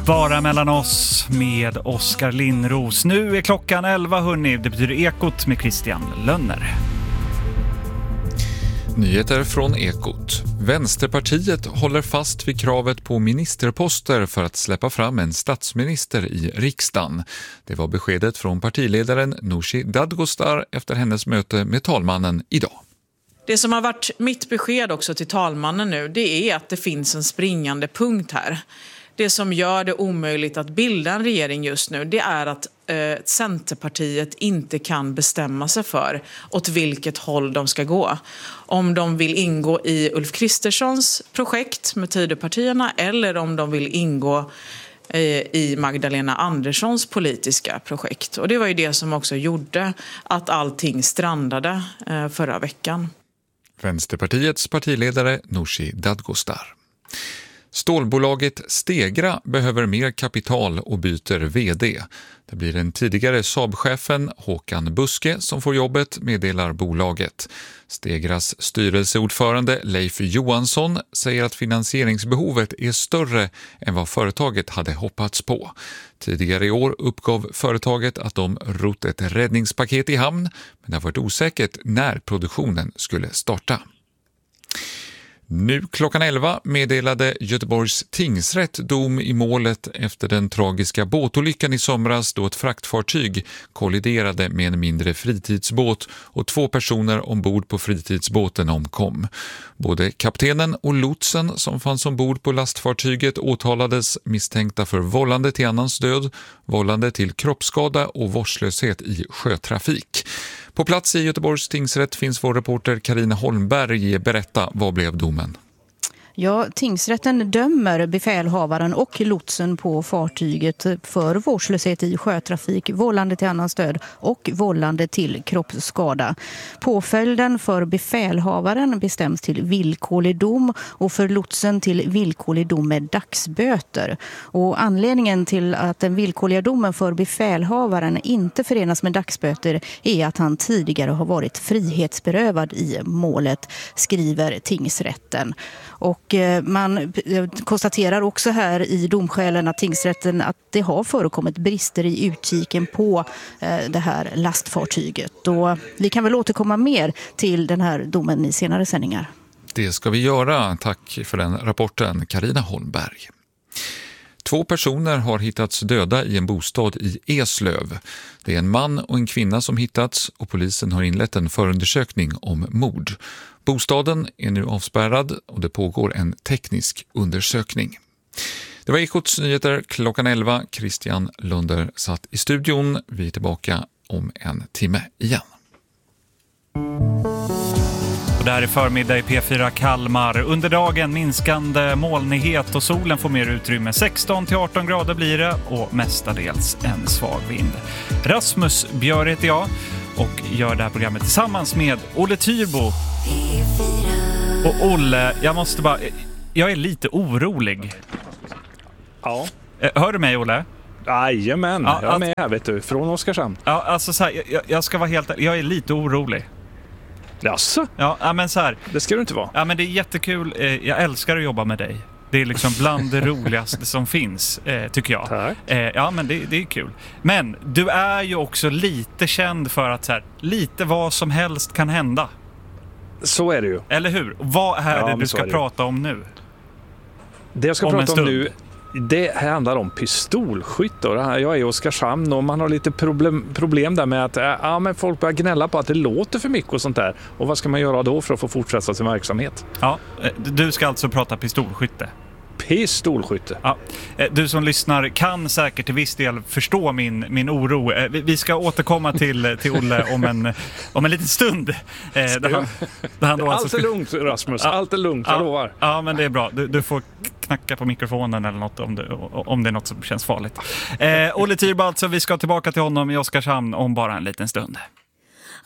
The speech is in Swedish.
Bara mellan oss med Oskar Lindros. Nu är klockan 11, hörni. Det betyder Ekot med Christian Lönner. Nyheter från Ekot. Vänsterpartiet håller fast vid kravet på ministerposter för att släppa fram en statsminister i riksdagen. Det var beskedet från partiledaren Nooshi Dadgostar efter hennes möte med talmannen idag. Det som har varit mitt besked också till talmannen nu, det är att det finns en springande punkt här. Det som gör det omöjligt att bilda en regering just nu, det är att Centerpartiet inte kan bestämma sig för åt vilket håll de ska gå. Om de vill ingå i Ulf Kristerssons projekt med Tidöpartierna eller om de vill ingå i Magdalena Anderssons politiska projekt. Och det var ju det som också gjorde att allting strandade förra veckan. Vänsterpartiets partiledare Nooshi Dadgostar. Stålbolaget Stegra behöver mer kapital och byter vd. Det blir den tidigare Saab-chefen Håkan Buske som får jobbet, meddelar bolaget. Stegras styrelseordförande Leif Johansson säger att finansieringsbehovet är större än vad företaget hade hoppats på. Tidigare i år uppgav företaget att de rott ett räddningspaket i hamn, men det har varit osäkert när produktionen skulle starta. Nu klockan 11 meddelade Göteborgs tingsrätt dom i målet efter den tragiska båtolyckan i somras då ett fraktfartyg kolliderade med en mindre fritidsbåt och 2 personer ombord på fritidsbåten omkom. Både kaptenen och lotsen som fanns ombord på lastfartyget åtalades misstänkta för vållande till annans död, vållande till kroppsskada och vårdslöshet i sjötrafik. På plats i Göteborgs tingsrätt finns vår reporter Carina Holmberg. Berätta, vad blev domen? Ja, tingsrätten dömer befälhavaren och lotsen på fartyget för vårdslöshet i sjötrafik, vållande till annans död och vållande till kroppsskada. Påföljden för befälhavaren bestäms till villkorlig dom och för lotsen till villkorlig dom med dagsböter. Och anledningen till att den villkorliga domen för befälhavaren inte förenas med dagsböter är att han tidigare har varit frihetsberövad i målet, skriver tingsrätten. Och man konstaterar också här i domskälen att tingsrätten att det har förekommit brister i utkiken på det här lastfartyget. Och vi kan väl återkomma mer till den här domen i senare sändningar. Det ska vi göra. Tack för den rapporten, Carina Holmberg. 2 personer har hittats döda i en bostad i Eslöv. Det är en man och en kvinna som hittats och polisen har inlett en förundersökning om mord. Bostaden är nu avspärrad och det pågår en teknisk undersökning. Det var Ekots nyheter klockan 11. Christian Lönner satt i studion. Vi är tillbaka om en timme igen. Och där är förmiddag i P4 Kalmar. Under dagen minskande molnighet och solen får mer utrymme. 16-18 grader blir det och mestadels en svag vind. Rasmus Björ heter jag och gör det här programmet tillsammans med Olle Tyrbo. Och Olle, jag är lite orolig. Ja. Hör du mig, Olle? Jajamän, jag är med här, vet du, från Oskarshamn. Ja, alltså så här, jag ska vara helt... Jag är lite orolig. Jaså? Ja, men så här... Det ska du inte vara. Ja, men det är jättekul. Jag älskar att jobba med dig. Det är liksom bland det roligaste som finns, tycker jag. Tack. Ja, men det är kul. Men du är ju också lite känd för att så här, lite vad som helst kan hända. Så är det ju. Eller hur? Vad är det du ska prata om nu? Det jag ska prata om nu, det handlar om pistolskytt. Jag är i Oskarshamn och man har lite problem där med att men folk börjar gnälla på att det låter för mycket och sånt där. Och vad ska man göra då för att få fortsätta sin verksamhet? Ja, du ska alltså prata pistolskytte. Pistolskytte. Ja. Du som lyssnar kan säkert till viss del förstå min oro. Vi ska återkomma till Olle om en liten stund. Allt är lugnt, Rasmus. Allt är lugnt, jag lovar. Ja, men det är bra. Du får knacka på mikrofonen eller något om det är något som känns farligt. Olle Tyrbo, alltså, vi ska tillbaka till honom i Oskarshamn om bara en liten stund.